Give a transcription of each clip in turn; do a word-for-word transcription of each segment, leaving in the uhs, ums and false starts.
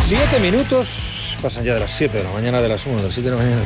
Siete minutos, pasan ya de las siete de la mañana, de las una, de las siete de la mañana,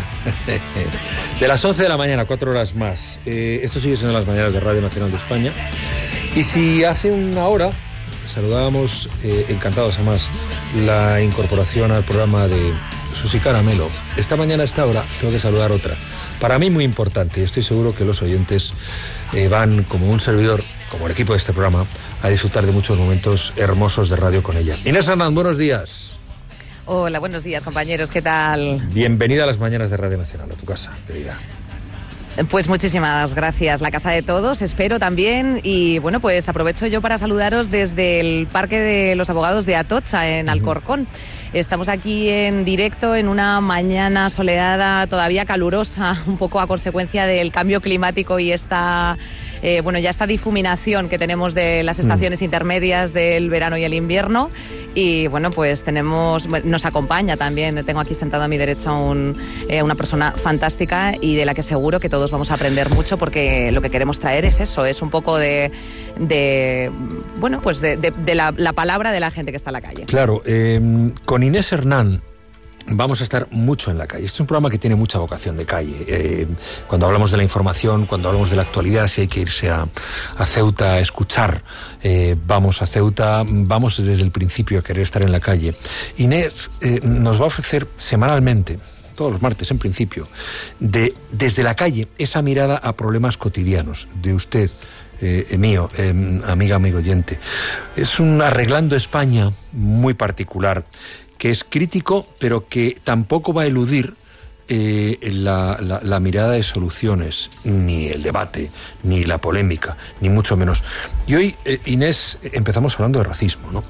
de las once de la mañana, cuatro horas más. Eh, esto sigue siendo las mañanas de Radio Nacional de España. Y si hace una hora saludábamos, eh, encantados además, la incorporación al programa de Susi Caramelo, esta mañana a esta hora tengo que saludar otra. Para mí muy importante, y estoy seguro que los oyentes eh, van, como un servidor, como el equipo de este programa, a disfrutar de muchos momentos hermosos de radio con ella. Inés Hernán, buenos días. Hola, buenos días, compañeros, ¿qué tal? Bienvenida a las mañanas de Radio Nacional, a tu casa, querida. Pues muchísimas gracias, la casa de todos, espero también. Y bueno, pues aprovecho yo para saludaros desde el Parque de los Abogados de Atocha, en Alcorcón. Estamos aquí en directo en una mañana soleada, todavía calurosa, un poco a consecuencia del cambio climático y esta, eh, bueno, ya esta difuminación que tenemos de las estaciones mm. intermedias del verano y el invierno. Y bueno, pues tenemos, nos acompaña también, tengo aquí sentado a mi derecha un, eh, una persona fantástica y de la que seguro que todos vamos a aprender mucho, porque lo que queremos traer es eso, es un poco de, de bueno, pues de, de, de la, la palabra de la gente que está en la calle. Claro, eh, con Inés Hernán vamos a estar mucho en la calle. Este es un programa que tiene mucha vocación de calle. Eh, cuando hablamos de la información, cuando hablamos de la actualidad, si hay que irse a, a Ceuta a escuchar, eh, vamos a Ceuta, vamos desde el principio a querer estar en la calle. Inés eh, nos va a ofrecer semanalmente, todos los martes en principio, de desde la calle, esa mirada a problemas cotidianos de usted, eh, mío, eh, amiga, amigo oyente. Es un Arreglando España muy particular, que es crítico, pero que tampoco va a eludir eh, la, la, la mirada de soluciones, ni el debate, ni la polémica, ni mucho menos. Y hoy, eh, Inés, empezamos hablando de racismo, ¿no?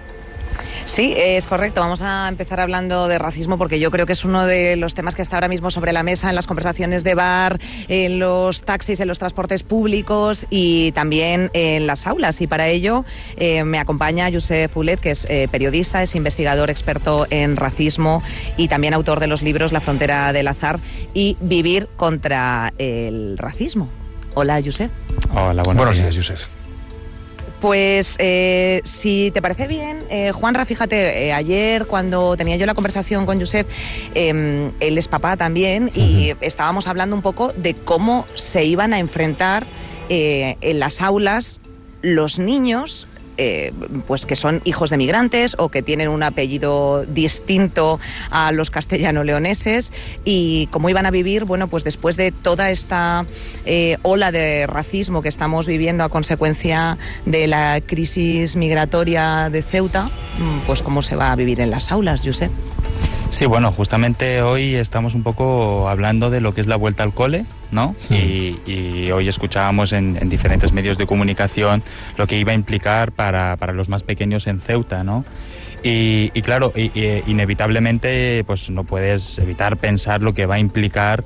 Sí, es correcto. Vamos a empezar hablando de racismo porque yo creo que es uno de los temas que está ahora mismo sobre la mesa en las conversaciones de bar, en los taxis, en los transportes públicos y también en las aulas. Y para ello eh, me acompaña Josep Fulet, que es eh, periodista, es investigador experto en racismo y también autor de los libros La frontera del azar y Vivir contra el racismo. Hola, Josep. Hola, buenos, buenos días, días, Josep. Pues eh, si te parece bien, eh, Juanra, fíjate, eh, ayer cuando tenía yo la conversación con Josep, eh, él es papá también, uh-huh. y estábamos hablando un poco de cómo se iban a enfrentar eh, en las aulas los niños, Eh, pues que son hijos de migrantes o que tienen un apellido distinto a los castellano-leoneses, y cómo iban a vivir, bueno, pues después de toda esta eh, ola de racismo que estamos viviendo a consecuencia de la crisis migratoria de Ceuta, pues cómo se va a vivir en las aulas, Josep. Sí, bueno, justamente hoy estamos un poco hablando de lo que es la vuelta al cole, ¿no? Sí. Y, y hoy escuchábamos en, en diferentes medios de comunicación lo que iba a implicar para, para los más pequeños en Ceuta, ¿no? Y, y claro, y, y, inevitablemente pues no puedes evitar pensar lo que va a implicar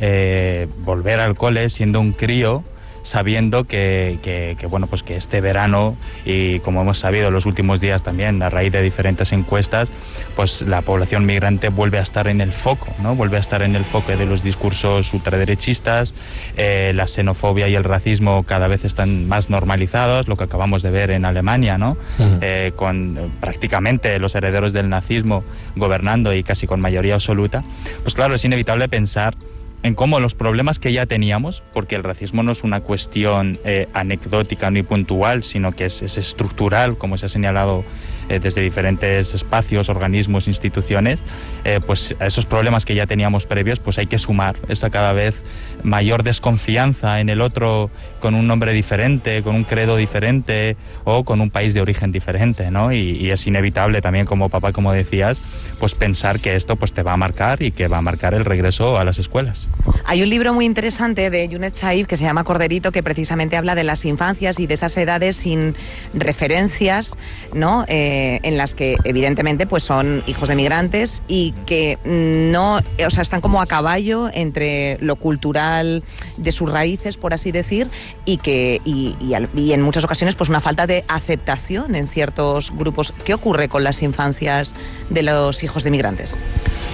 eh, volver al cole siendo un crío, sabiendo que, que, que bueno, pues que este verano, y como hemos sabido en los últimos días también a raíz de diferentes encuestas, pues la población migrante vuelve a estar en el foco, ¿no? Vuelve a estar en el foco de los discursos ultraderechistas, eh, la xenofobia y el racismo cada vez están más normalizados, lo que acabamos de ver en Alemania, ¿no? Uh-huh. Eh, con eh, prácticamente los herederos del nazismo gobernando y casi con mayoría absoluta. Pues claro, es inevitable pensar en cómo los problemas que ya teníamos, porque el racismo no es una cuestión eh, anecdótica ni puntual, sino que es, es estructural, como se ha señalado eh, desde diferentes espacios, organismos, instituciones, eh, pues a esos problemas que ya teníamos previos, pues hay que sumar esa cada vez mayor desconfianza en el otro con un nombre diferente, con un credo diferente o con un país de origen diferente, ¿no? Y, y es inevitable también, como papá, como decías, pues pensar que esto pues te va a marcar y que va a marcar el regreso a las escuelas. Hay un libro muy interesante de Junet Chaib que se llama Corderito, que precisamente habla de las infancias y de esas edades sin referencias, ¿no? Eh, en las que evidentemente pues son hijos de migrantes y que no, o sea, están como a caballo entre lo cultural de sus raíces, por así decir, y que y, y, y en muchas ocasiones pues una falta de aceptación en ciertos grupos. ¿Qué ocurre con las infancias de los hijos de migrantes?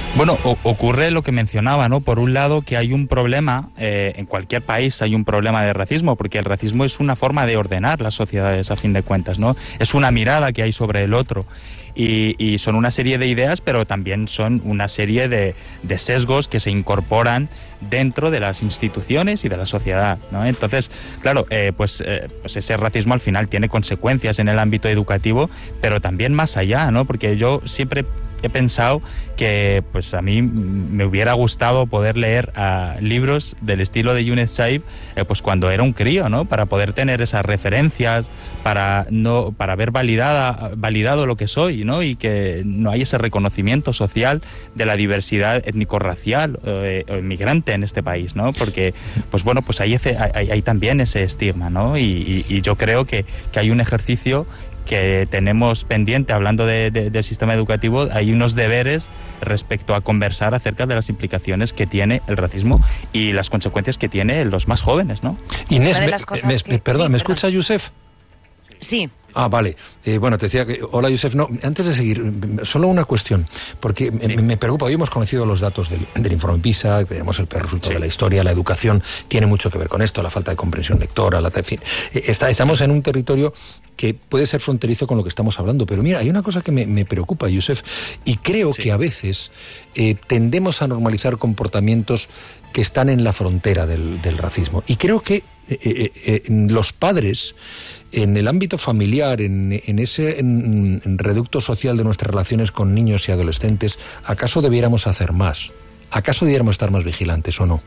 Bueno, o- ocurre lo que mencionaba, ¿no? Por un lado, que hay un problema, eh, en cualquier país hay un problema de racismo, porque el racismo es una forma de ordenar las sociedades, a fin de cuentas, ¿no? Es una mirada que hay sobre el otro. Y, y son una serie de ideas, pero también son una serie de, de sesgos que se incorporan dentro de las instituciones y de la sociedad, ¿no? Entonces, claro, eh, pues, eh, pues ese racismo al final tiene consecuencias en el ámbito educativo, pero también más allá, ¿no? Porque yo siempre he pensado que pues a mí me hubiera gustado poder leer uh, libros del estilo de Younes Saïb eh, pues cuando era un crío, ¿no? Para poder tener esas referencias, para no para haber validada, validado lo que soy, ¿no? Y que no hay ese reconocimiento social de la diversidad étnico-racial eh, o inmigrante en este país, ¿no? Porque pues bueno, pues hay, ese, hay, hay también ese estigma, ¿no? Y, y, y yo creo que, que hay un ejercicio que tenemos pendiente, hablando de, de, del sistema educativo, hay unos deberes respecto a conversar acerca de las implicaciones que tiene el racismo y las consecuencias que tiene en los más jóvenes, ¿no? Inés, me, me, que... perdón, sí, ¿me escucha Yusef? Sí. Ah, vale. Eh, bueno, te decía que... Hola, Yusef. No, antes de seguir, solo una cuestión, porque sí. me, me preocupa. Hoy hemos conocido los datos del, del informe PISA, tenemos el peor resultado sí. de la historia, la educación tiene mucho que ver con esto, la falta de comprensión lectora, la, en fin. Eh, está, estamos en un territorio que puede ser fronterizo con lo que estamos hablando, pero mira, hay una cosa que me, me preocupa, Yusef, y creo sí. que a veces eh, tendemos a normalizar comportamientos que están en la frontera del, del racismo. Y creo que eh, eh, eh, los padres, en el ámbito familiar, en, en ese en, en reducto social de nuestras relaciones con niños y adolescentes, ¿acaso debiéramos hacer más? ¿Acaso debiéramos estar más vigilantes o no?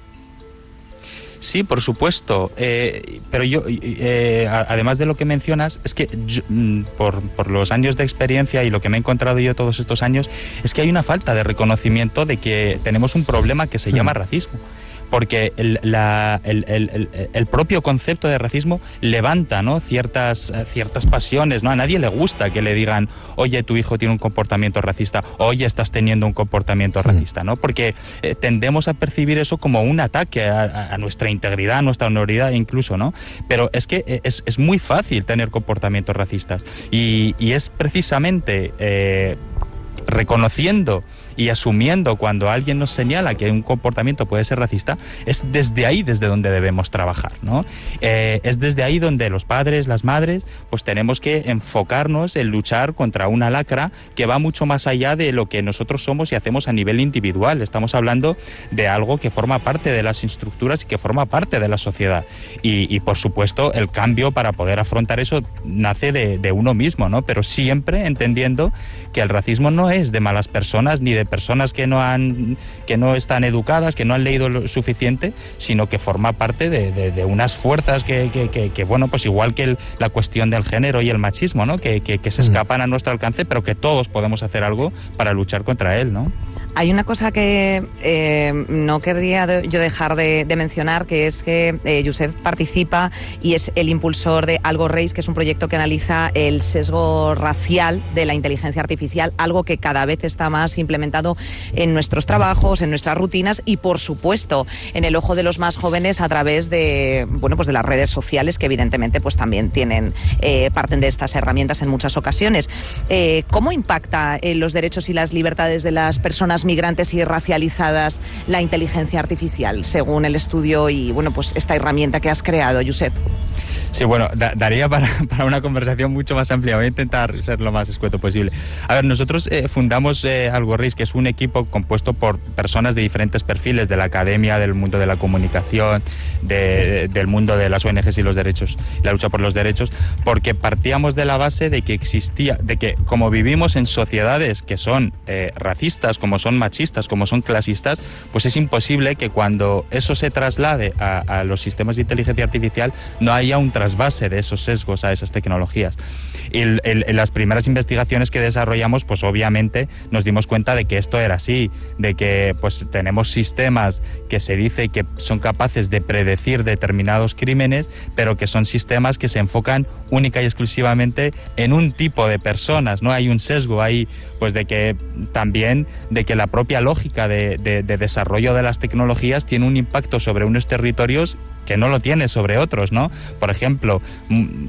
Sí, por supuesto, eh, pero yo, eh, además de lo que mencionas, es que yo, por, por los años de experiencia y lo que me he encontrado yo todos estos años, es que hay una falta de reconocimiento de que tenemos un problema que se sí. llama racismo. Porque el, la, el, el, el propio concepto de racismo levanta, ¿no? ciertas, ciertas pasiones, ¿no? A nadie le gusta que le digan, oye, tu hijo tiene un comportamiento racista, oye, estás teniendo un comportamiento sí. racista, ¿no? Porque eh, tendemos a percibir eso como un ataque a, a nuestra integridad, a nuestra honoridad incluso, ¿no? Pero es que es, es muy fácil tener comportamientos racistas y, y es precisamente eh, reconociendo y asumiendo cuando alguien nos señala que un comportamiento puede ser racista, es desde ahí desde donde debemos trabajar, ¿no? Eh, es desde ahí donde los padres, las madres, pues tenemos que enfocarnos en luchar contra una lacra que va mucho más allá de lo que nosotros somos y hacemos a nivel individual. Estamos hablando de algo que forma parte de las estructuras y que forma parte de la sociedad. Y, y por supuesto, el cambio para poder afrontar eso nace de, de uno mismo, ¿no? Pero siempre entendiendo que el racismo no es de malas personas ni de personas que no han que no están educadas, que no han leído lo suficiente, sino que forma parte de, de, de unas fuerzas que, que, que, que, bueno, pues igual que el, la cuestión del género y el machismo, ¿no? Que, que, que se escapan a nuestro alcance, pero que todos podemos hacer algo para luchar contra él, ¿no? Hay una cosa que eh, no querría de, yo dejar de, de mencionar, que es que eh, Yusef participa y es el impulsor de Algo Race, que es un proyecto que analiza el sesgo racial de la inteligencia artificial, algo que cada vez está más implementado en nuestros trabajos, en nuestras rutinas y, por supuesto, en el ojo de los más jóvenes a través de, bueno, pues de las redes sociales, que evidentemente pues también tienen eh, parten de estas herramientas en muchas ocasiones. Eh, ¿Cómo impacta en los derechos y las libertades de las personas migrantes y racializadas la inteligencia artificial, según el estudio y, bueno, pues esta herramienta que has creado, Yusef? Sí, bueno, da, daría para, para una conversación mucho más amplia. Voy a intentar ser lo más escueto posible. A ver, nosotros eh, fundamos eh, Algo Race, que es un equipo compuesto por personas de diferentes perfiles, de la academia, del mundo de la comunicación, de, del mundo de las O N Ges y los derechos, la lucha por los derechos, porque partíamos de la base de que existía, de que como vivimos en sociedades que son eh, racistas, como son machistas, como son clasistas, pues es imposible que cuando eso se traslade a, a los sistemas de inteligencia artificial no haya un trasvase de esos sesgos a esas tecnologías. Y el, el, en las primeras investigaciones que desarrollamos, pues obviamente nos dimos cuenta de que esto era así, de que pues tenemos sistemas que se dice que son capaces de predecir determinados crímenes, pero que son sistemas que se enfocan única y exclusivamente en un tipo de personas, ¿no? Hay un sesgo ahí, pues de que también de que la propia lógica de, de, de desarrollo de las tecnologías tiene un impacto sobre unos territorios que no lo tiene sobre otros, ¿no? Por ejemplo,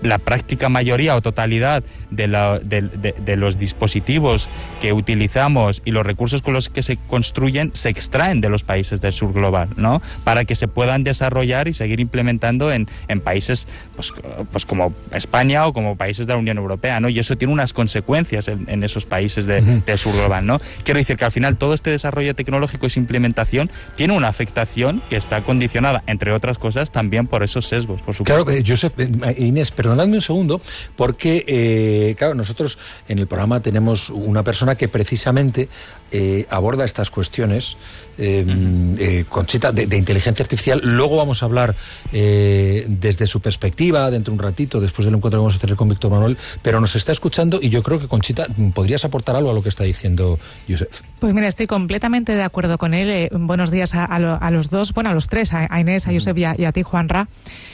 la práctica mayoría o totalidad de, la, de, de, de los dispositivos que utilizamos y los recursos con los que se construyen se extraen de los países del sur global, ¿no? Para que se puedan desarrollar y seguir implementando en, en países pues, pues como España o como países de la Unión Europea, ¿no? Y eso tiene unas consecuencias en, en esos países de, uh-huh. del sur global, ¿no? Quiero decir que al final todo este desarrollo tecnológico y su implementación tiene una afectación que está condicionada, entre otras cosas, también por esos sesgos, por supuesto. Claro, Josep, Inés, perdonadme un segundo, porque, eh, claro, nosotros en el programa tenemos una persona que precisamente eh, aborda estas cuestiones, eh, eh, Conchita, de, de inteligencia artificial. Luego vamos a hablar eh, desde su perspectiva, dentro de un ratito, después del encuentro que vamos a tener con Víctor Manuel, pero nos está escuchando y yo creo que, Conchita, podrías aportar algo a lo que está diciendo Josep. Pues mira, estoy completamente de acuerdo con él. Eh, buenos días a, a, lo, a los dos, bueno, a los tres, a, a Inés, a Josep y a, y a ti, Juanra.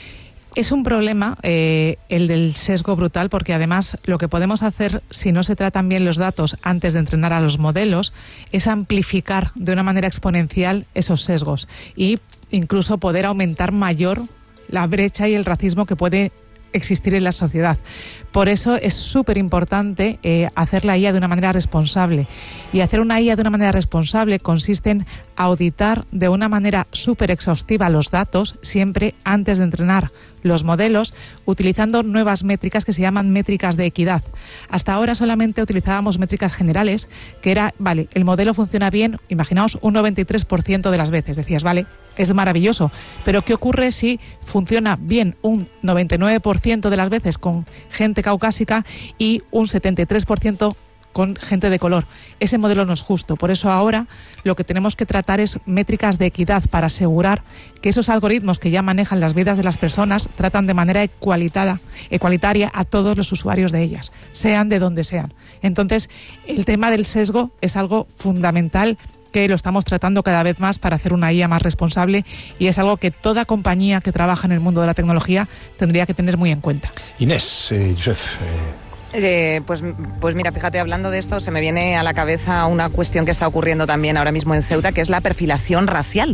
Es un problema eh, el del sesgo brutal, porque además lo que podemos hacer, si no se tratan bien los datos antes de entrenar a los modelos, es amplificar de una manera exponencial esos sesgos y incluso poder aumentar mayor la brecha y el racismo que puede existir en la sociedad. Por eso es súper importante eh, hacer la I A de una manera responsable. Y hacer una I A de una manera responsable consiste en auditar de una manera súper exhaustiva los datos, siempre antes de entrenar los modelos, utilizando nuevas métricas que se llaman métricas de equidad. Hasta ahora solamente utilizábamos métricas generales, que era, vale, el modelo funciona bien, imaginaos un noventa y tres por ciento de las veces. Decías, vale, es maravilloso, pero ¿qué ocurre si funciona bien un noventa y nueve por ciento de las veces con gente caucásica y un setenta y tres por ciento con gente de color? Ese modelo no es justo. Por eso ahora lo que tenemos que tratar es métricas de equidad para asegurar que esos algoritmos que ya manejan las vidas de las personas tratan de manera ecualitada, ecualitaria a todos los usuarios de ellas, sean de donde sean. Entonces, el tema del sesgo es algo fundamental que lo estamos tratando cada vez más para hacer una I A más responsable, y es algo que toda compañía que trabaja en el mundo de la tecnología tendría que tener muy en cuenta. Inés, eh, Josep... Eh... Eh, pues, pues mira, fíjate, hablando de esto, se me viene a la cabeza una cuestión que está ocurriendo también ahora mismo en Ceuta, que es la perfilación racial.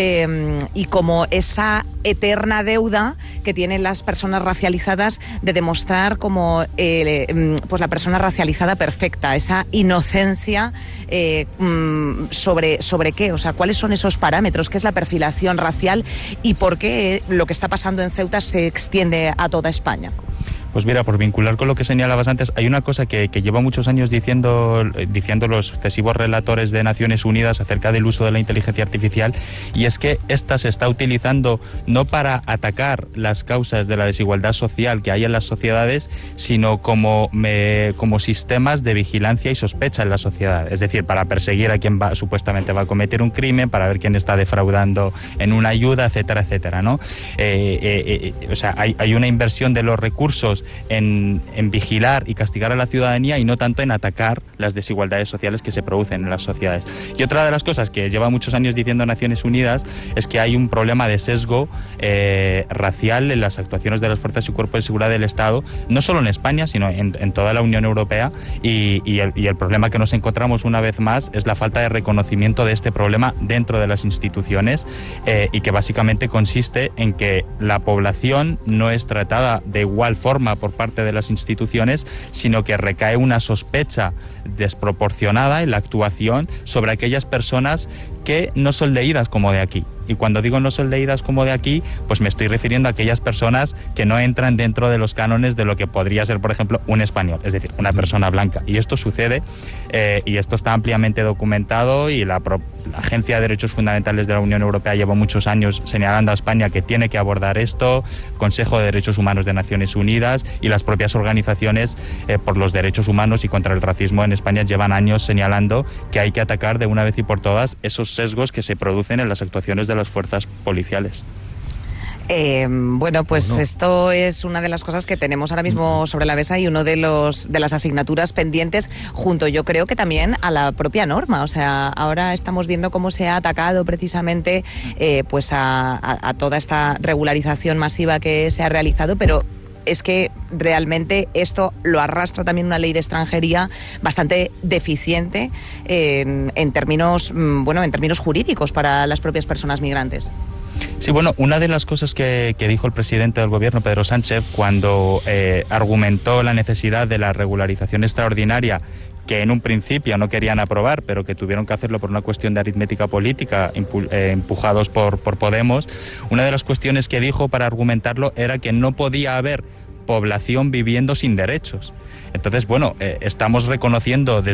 Eh, y como esa eterna deuda que tienen las personas racializadas de demostrar como eh, pues la persona racializada perfecta, esa inocencia eh, sobre, sobre qué, o sea, cuáles son esos parámetros, qué es la perfilación racial y por qué lo que está pasando en Ceuta se extiende a toda España. Pues mira, por vincular con lo que señalabas antes, hay una cosa que, que lleva muchos años diciendo, diciendo los sucesivos relatores de Naciones Unidas acerca del uso de la inteligencia artificial, y es que esta se está utilizando no para atacar las causas de la desigualdad social que hay en las sociedades, sino como, me, como sistemas de vigilancia y sospecha en la sociedad. Es decir, para perseguir a quien va, supuestamente va a cometer un crimen, para ver quién está defraudando en una ayuda, etcétera, etcétera, ¿no? Eh, eh, eh, o sea, hay, hay una inversión de los recursos En, en vigilar y castigar a la ciudadanía y no tanto en atacar las desigualdades sociales que se producen en las sociedades. Y otra de las cosas que lleva muchos años diciendo Naciones Unidas es que hay un problema de sesgo eh, racial en las actuaciones de las fuerzas y cuerpos de seguridad del Estado, no solo en España, sino en, en toda la Unión Europea, y, y, el, y el problema que nos encontramos una vez más es la falta de reconocimiento de este problema dentro de las instituciones, eh, y que básicamente consiste en que la población no es tratada de igual forma por parte de las instituciones, sino que recae una sospecha desproporcionada en la actuación sobre aquellas personas que no son leídas como de aquí. Y cuando digo no son leídas como de aquí, pues me estoy refiriendo a aquellas personas que no entran dentro de los cánones de lo que podría ser, por ejemplo, un español, es decir, una persona blanca. Y esto sucede, eh, y esto está ampliamente documentado, y la, pro, la Agencia de Derechos Fundamentales de la Unión Europea lleva muchos años señalando a España que tiene que abordar esto, Consejo de Derechos Humanos de Naciones Unidas y las propias organizaciones eh, por los derechos humanos y contra el racismo en España llevan años señalando que hay que atacar de una vez y por todas esos sesgos que se producen en las actuaciones de las fuerzas policiales. Eh, bueno, pues no. Esto es una de las cosas que tenemos ahora mismo sobre la mesa y uno de los de las asignaturas pendientes, junto yo creo que también a la propia norma. O sea, ahora estamos viendo cómo se ha atacado precisamente eh, pues a, a, a toda esta regularización masiva que se ha realizado, pero es que realmente esto lo arrastra también una ley de extranjería bastante deficiente en, en términos, bueno, en términos jurídicos para las propias personas migrantes. Sí, bueno, una de las cosas que, que dijo el presidente del gobierno, Pedro Sánchez, cuando eh, argumentó la necesidad de la regularización extraordinaria, que en un principio no querían aprobar, pero que tuvieron que hacerlo por una cuestión de aritmética política, impu eh, empujados por, por Podemos, una de las cuestiones que dijo para argumentarlo era que no podía haber población viviendo sin derechos. Entonces, bueno, eh, estamos reconociendo desde